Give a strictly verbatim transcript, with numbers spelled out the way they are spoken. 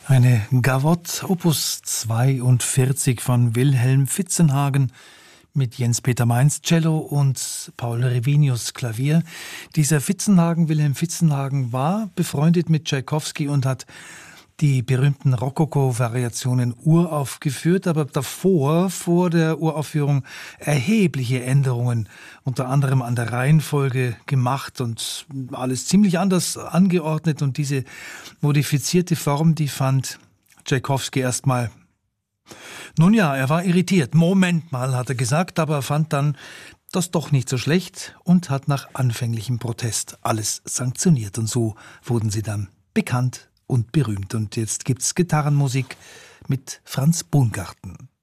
Eine Gavotte Opus zweiundvierzig von Wilhelm Fitzenhagen mit Jens-Peter Mainz Cello und Paul Revinius Klavier. Dieser Fitzenhagen, Wilhelm Fitzenhagen, war befreundet mit Tschaikowski und hat die berühmten Rokoko-Variationen uraufgeführt, aber davor, vor der Uraufführung, erhebliche Änderungen, unter anderem an der Reihenfolge gemacht und alles ziemlich anders angeordnet. Und diese modifizierte Form, die fand Tschaikowski erstmal, nun ja, er war irritiert. Moment mal, hat er gesagt, aber er fand dann das doch nicht so schlecht und hat nach anfänglichem Protest alles sanktioniert. Und so wurden sie dann bekannt und berühmt. Und jetzt gibt's Gitarrenmusik mit Franz Bohngarten.